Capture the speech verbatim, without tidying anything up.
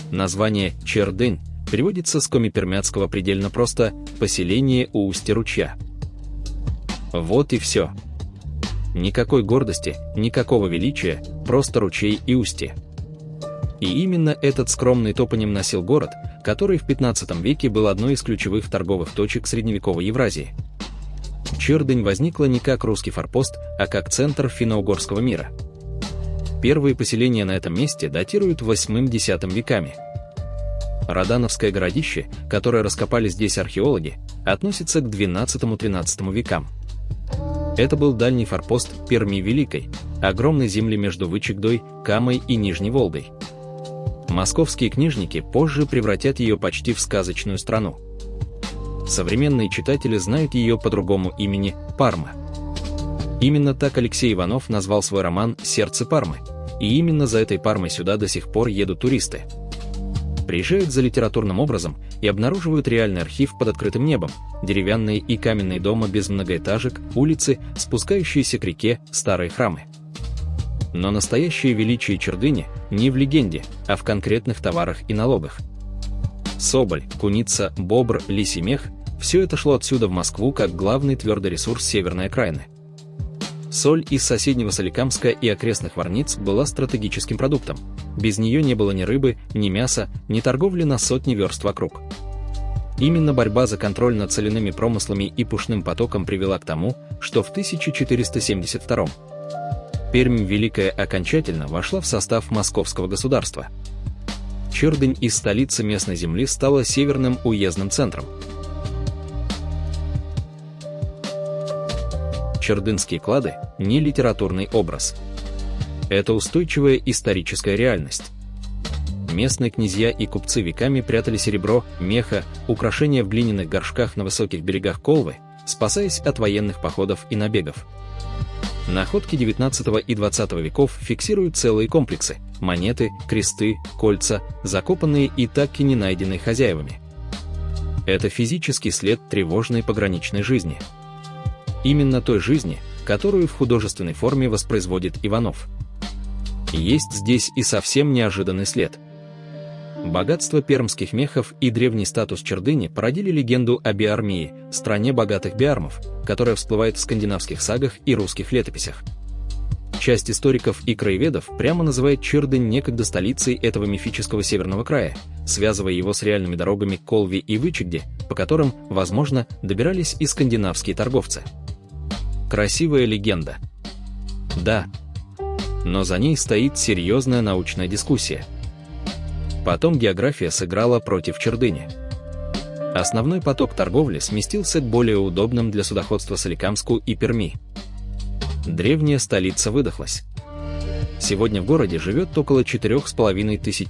Название Чердынь переводится с коми-пермяцкого предельно просто «поселение у устья ручья». Вот и все. Никакой гордости, никакого величия, просто ручей и устье. И именно этот скромный топоним носил город, который в пятнадцатом веке был одной из ключевых торговых точек средневековой Евразии. Чердынь возникла не как русский форпост, а как центр финно-угорского мира. Первые поселения на этом месте датируют восьмым-десятым веками. Родановское городище, которое раскопали здесь археологи, относится к двенадцатому-тринадцатому векам. Это был дальний форпост Перми Великой, огромной земли между Вычегдой, Камой и Нижней Волгой. Московские книжники позже превратят ее почти в сказочную страну. Современные читатели знают ее по другому имени Парма. Именно так Алексей Иванов назвал свой роман «Сердце Пармы», и именно за этой Пармой сюда до сих пор едут туристы. Приезжают за литературным образом и обнаруживают реальный архив под открытым небом, деревянные и каменные дома без многоэтажек, улицы, спускающиеся к реке, старые храмы. Но настоящее величие Чердыни не в легенде, а в конкретных товарах и налогах. Соболь, куница, бобр, лисий мех – все это шло отсюда в Москву как главный твердый ресурс северной окраины. Соль из соседнего Соликамска и окрестных Варниц была стратегическим продуктом. Без нее не было ни рыбы, ни мяса, ни торговли на сотни верст вокруг. Именно борьба за контроль над соляными промыслами и пушным потоком привела к тому, что в тысяча четыреста семьдесят втором Пермь Великая окончательно вошла в состав московского государства. Чердынь из столицы местной земли стала северным уездным центром. Чердынские клады – не литературный образ. Это устойчивая историческая реальность. Местные князья и купцы веками прятали серебро, меха, украшения в глиняных горшках на высоких берегах Колвы, спасаясь от военных походов и набегов. Находки девятнадцатого и двадцатого веков фиксируют целые комплексы – монеты, кресты, кольца, закопанные и так и не найденные хозяевами. Это физический след тревожной пограничной жизни. Именно той жизни, которую в художественной форме воспроизводит Иванов. Есть здесь и совсем неожиданный след. Богатство пермских мехов и древний статус Чердыни породили легенду о Биармии, стране богатых биармов, которая всплывает в скандинавских сагах и русских летописях. Часть историков и краеведов прямо называет Чердынь некогда столицей этого мифического северного края, связывая его с реальными дорогами к Колве и Вычегде, по которым, возможно, добирались и скандинавские торговцы. Красивая легенда. Да. Но за ней стоит серьезная научная дискуссия. Потом география сыграла против Чердыни. Основной поток торговли сместился к более удобным для судоходства Соликамску и Перми. Древняя столица выдохлась. Сегодня в городе живет около четырёх с половиной тысяч